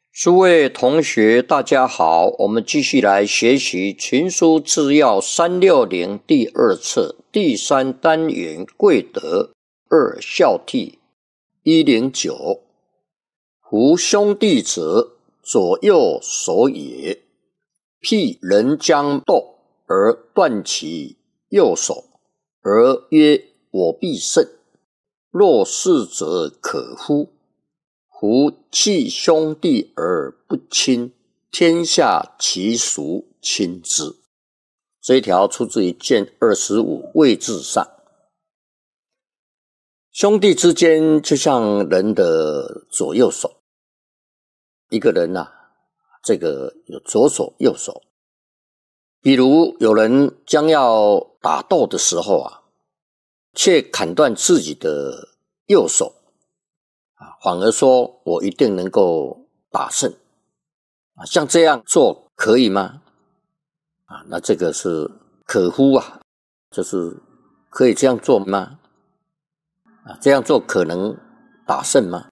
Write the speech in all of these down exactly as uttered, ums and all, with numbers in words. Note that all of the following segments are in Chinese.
诸位同学大家好，我们继续来学习群书治要三六零第二册第三单元贵德二孝悌一零九。夫兄弟者，左右手也。譬人将斗而断其右手，而曰我必胜，若是者可乎？夫弃兄弟而不亲，天下其孰亲之？这一条出自于卷二十五位置上。兄弟之间就像人的左右手，一个人啊，这个有左手右手。比如有人将要打斗的时候啊，却砍断自己的右手，反而说我一定能够打胜，像这样做可以吗？啊，那这个是可乎啊，就是可以这样做吗？啊，这样做可能打胜吗？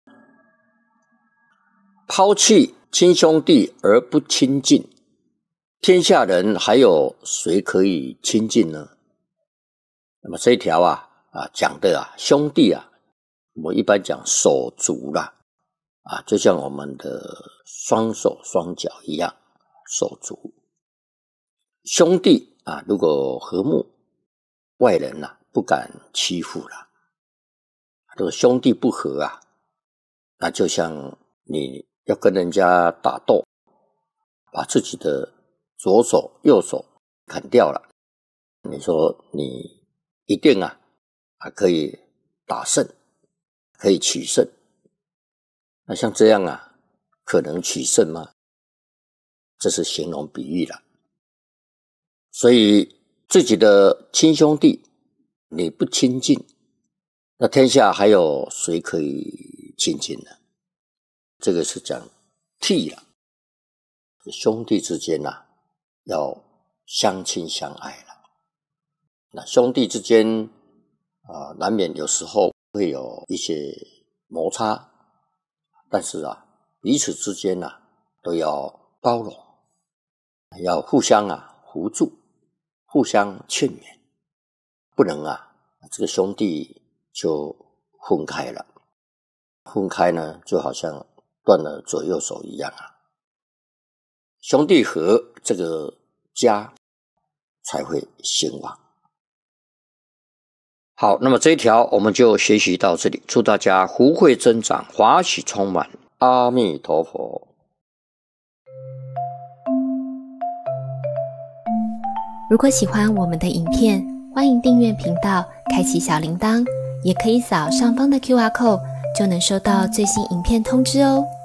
抛弃亲兄弟而不亲近，天下人还有谁可以亲近呢？那么这一条啊啊讲的啊兄弟啊，我一般讲手足啦，啊，就像我们的双手双脚一样，手足。兄弟啊，如果和睦，外人啊不敢欺负了。如果兄弟不和啊，那就像你要跟人家打斗，把自己的左手右手砍掉了，你说你一定啊还可以打胜，可以取胜。那像这样啊，可能取胜吗？这是形容比喻了。所以自己的亲兄弟你不亲近，那天下还有谁可以亲近呢？这个是讲悌了，兄弟之间啊要相亲相爱了。那兄弟之间啊、呃，难免有时候会有一些摩擦，但是啊，彼此之间啊都要包容，要互相啊扶助，互相劝勉，不能啊这个兄弟就分开了。分开呢，就好像断了左右手一样啊。兄弟和，这个家才会兴旺。好，那么这一条我们就学习到这里，祝大家福慧增长，华喜充满，阿弥陀佛。 如果喜欢我们的影片，欢迎订阅频道，开启小铃铛，也可以扫上方的 Q R code， 就能收到最新影片通知哦。